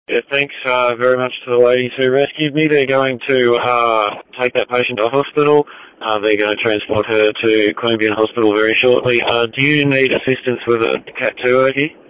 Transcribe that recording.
Yeah, thanks very much to the ladies who rescued me. They're going to take that patient to hospital. They're going to transport her to Queanbeyan Hospital very shortly. Do you need assistance with a Cat 2, Okie?